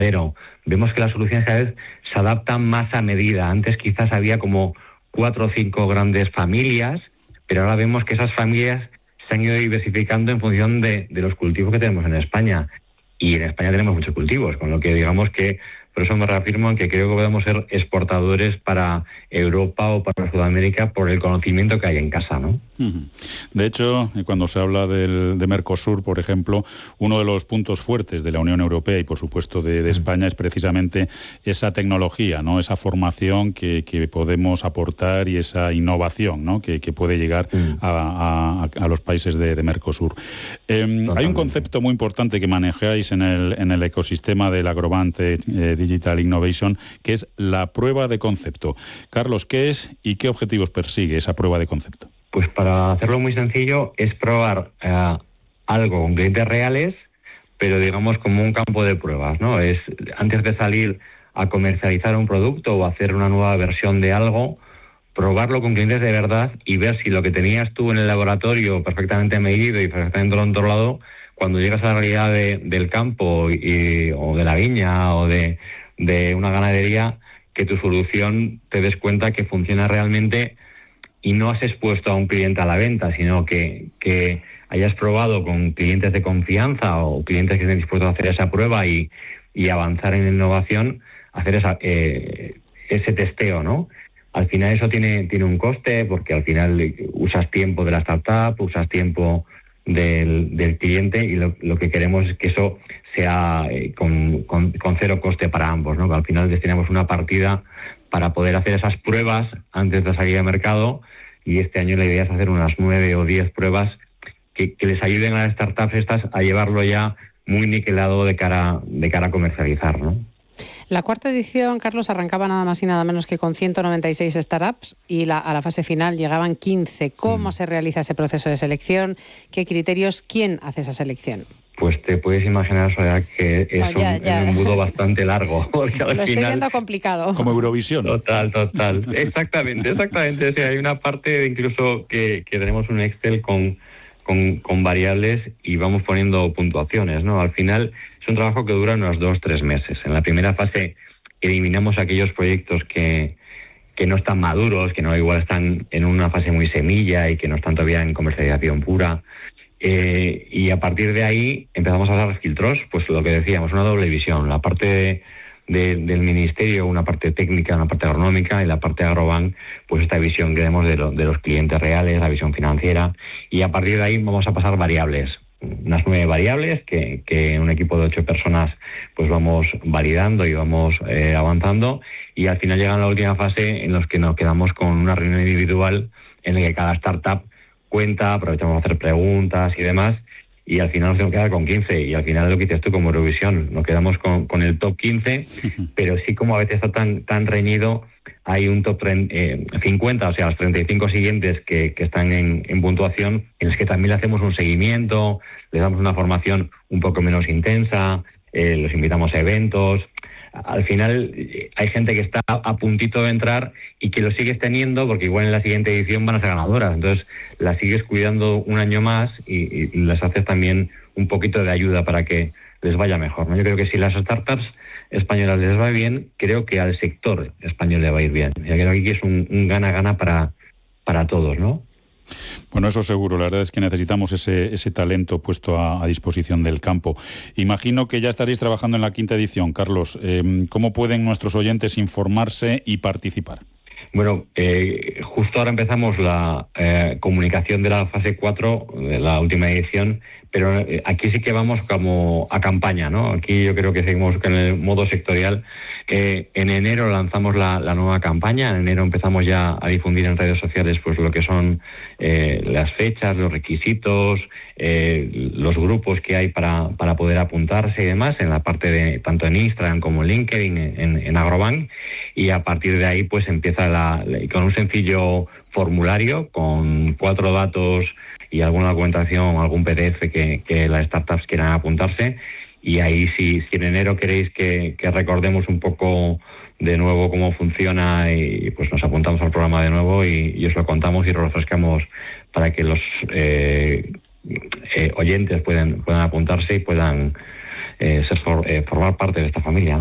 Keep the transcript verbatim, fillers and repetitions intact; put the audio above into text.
Pero vemos que las soluciones cada vez se adaptan más a medida. Antes quizás había como cuatro o cinco grandes familias, pero ahora vemos que esas familias se han ido diversificando en función de, de los cultivos que tenemos en España. Y en España tenemos muchos cultivos, con lo que digamos que, por eso me reafirmo en que creo que podemos ser exportadores para Europa o para Sudamérica por el conocimiento que hay en casa, ¿no? De hecho, cuando se habla del, de Mercosur, por ejemplo, uno de los puntos fuertes de la Unión Europea y, por supuesto, de, de España es precisamente esa tecnología, ¿no? Esa formación que, que podemos aportar y esa innovación, ¿no? que, que puede llegar a, a, a los países de, de Mercosur. Eh, hay un concepto muy importante que manejáis en el, en el ecosistema del Agrobant eh, Digital Innovation, que es la prueba de concepto. Carlos, ¿qué es y qué objetivos persigue esa prueba de concepto? Pues para hacerlo muy sencillo, es probar eh, algo con clientes reales, pero digamos como un campo de pruebas, ¿no? Es antes de salir a comercializar un producto o hacer una nueva versión de algo, probarlo con clientes de verdad y ver si lo que tenías tú en el laboratorio perfectamente medido y perfectamente controlado, cuando llegas a la realidad de, del campo y, o de la viña o de, de una ganadería, que tu solución te des cuenta que funciona realmente y no has expuesto a un cliente a la venta, sino que, que hayas probado con clientes de confianza o clientes que estén dispuestos a hacer esa prueba y, y avanzar en innovación, hacer esa, eh, ese testeo, ¿no? Al final eso tiene, tiene un coste, porque al final usas tiempo de la startup, usas tiempo del, del cliente, y lo, lo que queremos es que eso sea eh, con, con, con cero coste para ambos, ¿no? Que al final destinamos una partida para poder hacer esas pruebas antes de salir al mercado, y este año la idea es hacer unas nueve o diez pruebas que, que les ayuden a las startups estas a llevarlo ya muy niquelado de cara, de cara a comercializar, ¿no? La cuarta edición, Carlos, arrancaba nada más y nada menos que con ciento noventa y seis startups y la, a la fase final llegaban quince. ¿Cómo mm. se realiza ese proceso de selección? ¿Qué criterios? ¿Quién hace esa selección? Pues te puedes imaginar, Soledad, que es no, ya, un, ya. un embudo bastante largo. Porque al Lo final, estoy viendo complicado. Como Eurovisión. Total, total. Exactamente, exactamente. O sea, hay una parte incluso que, que tenemos un Excel con, con, con variables y vamos poniendo puntuaciones, ¿no? Al final es un trabajo que dura unos dos, tres meses. En la primera fase eliminamos aquellos proyectos que, que no están maduros, que no igual están en una fase muy semilla y que no están todavía en comercialización pura. Eh, y a partir de ahí empezamos a dar filtros, pues lo que decíamos, una doble visión, la parte de, de, del ministerio, una parte técnica, una parte agronómica, y la parte de Agrobant, pues esta visión que vemos de, lo, de los clientes reales, la visión financiera, y a partir de ahí vamos a pasar variables, unas nueve variables que, que en un equipo de ocho personas pues vamos validando y vamos eh, avanzando, y al final llega la última fase en los que nos quedamos con una reunión individual en la que cada startup cuenta, aprovechamos a hacer preguntas y demás, y al final nos tenemos que quedar con quince, y al final lo que dices tú como Eurovisión, nos quedamos con, con el top quince, pero sí, como a veces está tan tan reñido, hay un top eh, cincuenta, o sea, los treinta y cinco siguientes que, que están en, en puntuación, en los que también le hacemos un seguimiento, les damos una formación un poco menos intensa, eh, los invitamos a eventos. Al final hay gente que está a puntito de entrar y que lo sigues teniendo porque igual en la siguiente edición van a ser ganadoras, entonces las sigues cuidando un año más y, y les haces también un poquito de ayuda para que les vaya mejor, ¿no? Yo creo que si las startups españolas les va bien, creo que al sector español le va a ir bien. Yo creo que aquí es un, un gana-gana para, para todos, ¿no? Bueno, eso seguro. La verdad es que necesitamos ese, ese talento puesto a, a disposición del campo. Imagino que ya estaréis trabajando en la quinta edición, Carlos. Eh, ¿Cómo pueden nuestros oyentes informarse y participar? Bueno, eh, justo ahora empezamos la eh, comunicación de la fase cuatro, de la última edición, pero eh, aquí sí que vamos como a campaña, ¿no? Aquí yo creo que seguimos en el modo sectorial. Eh, en enero lanzamos la, la nueva campaña, en enero empezamos ya a difundir en redes sociales pues lo que son eh, las fechas, los requisitos, eh, los grupos que hay para, para poder apuntarse y demás, en la parte de tanto en Instagram como en LinkedIn, en, en Agrobant, y a partir de ahí pues empieza la, la, con un sencillo formulario con cuatro datos y alguna documentación, algún P D F que, que las startups quieran apuntarse. Y ahí, si, si en enero queréis que, que recordemos un poco de nuevo cómo funciona, y pues nos apuntamos al programa de nuevo y, y os lo contamos y lo refrescamos para que los eh, eh, oyentes puedan, puedan apuntarse y puedan eh, ser, for, eh, formar parte de esta familia, ¿no?